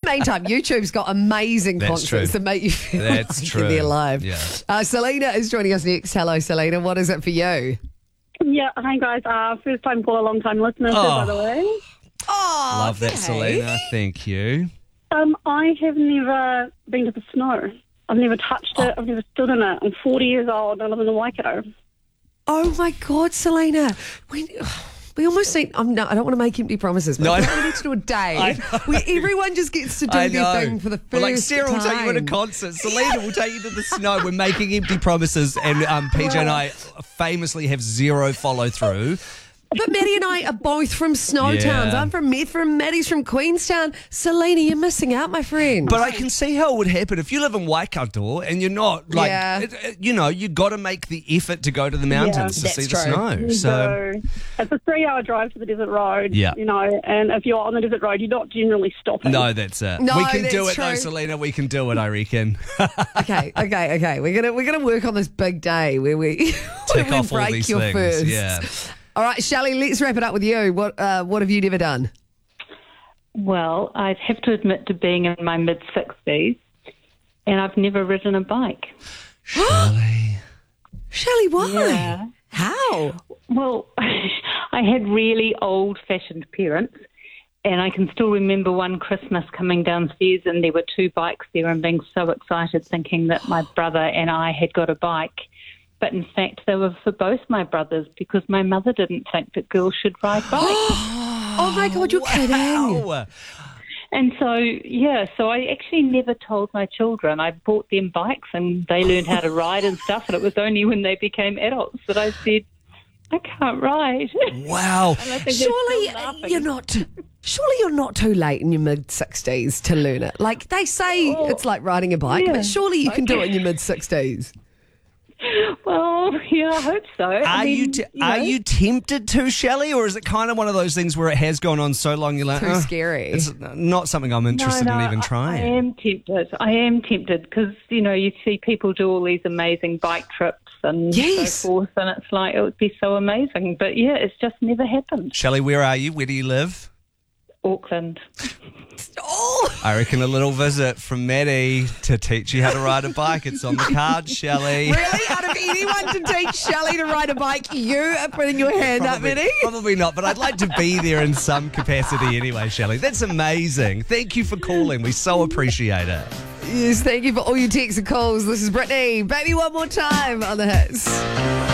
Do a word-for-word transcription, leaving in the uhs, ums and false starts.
meantime, YouTube's got amazing That's concerts true. that make you feel That's like true. you're alive. Yeah. Uh, Selena is joining us next. Hello, Selena. What is it for you? Yeah, hi guys. Uh, first time caller, long time listener, Oh. by the way. Oh, Love that, Selena. Thank you. Um, I have never been to the snow. I've never touched it. I've never stood in it. I'm forty years old. I live in the Waikato. Oh my God, Selena. We, we almost need, I'm not, I don't want to make empty promises, but No, I I think know. we need to do a day I know. where everyone just gets to do I their know. thing for the first Well, like Sarah will take you in a time. concert. Selena will take you to the snow. We're making empty promises, and um, P J and I famously have zero follow through. But Maddie and I are both from snow Yeah. towns. I'm from Medford, Maddie's from Queenstown. Selena, you're missing out, my friend. But I can see how it would happen if you live in Waikato and you're not like, Yeah. it, it- you know, you got to make the effort to go to the mountains to That's see true. the snow. So So it's a three-hour drive to the desert road. Yeah. You know, and if you're on the desert road, you're not generally stopping. no, that's it. No, we can do that's it though, true. Selena. We can do it. I reckon. okay, okay, okay. We're gonna we're gonna work on this big day where we, where Tick we off all break these your things. first. Yeah. All right, Shelley, let's wrap it up with you. What uh, what have you never done? Well, I'd have to admit to being in my mid-sixties, and I've never ridden a bike. Shelley. Shelley, why? Yeah. How? Well, I had really old-fashioned parents, and I can still remember one Christmas coming downstairs and there were two bikes there and being so excited thinking that my brother and I had got a bike. But in fact, they were for both my brothers because my mother didn't think that girls should ride bikes. Oh my God, you're kidding. Wow. And so, yeah, so I actually never told my children. I bought them bikes and they learned how to ride and stuff. And it was only when they became adults that I said, I can't ride. Wow. And I think they're Surely still laughing. you're not. Surely you're not too late in your mid sixties to learn it. Like they say, Oh, it's like riding a bike, yeah. but surely you can do it in your mid sixties. Well, yeah, I hope so. Are I mean, you t- you are know. you tempted to, Shelley, or is it kind of one of those things where it has gone on so long you're like, Too "Oh, scary." It's not something I'm interested no, no, in even I- trying. I am tempted. I am tempted because, you know, you see people do all these amazing bike trips and Yes. so forth, and it's like, it would be so amazing. But, yeah, it's just never happened. Shelley, where are you? Where do you live? Auckland. Oh, I reckon a little visit from Maddie to teach you how to ride a bike. It's on the card, Shelley. really? Out of anyone to teach Shelley to ride a bike, you are putting your hand up, Probably, Maddie? probably not, but I'd like to be there in some capacity anyway, Shelley. That's amazing. Thank you for calling. We so appreciate it. Yes, thank you for all your texts and calls. This is Brittany. Baby, one more time on the hits.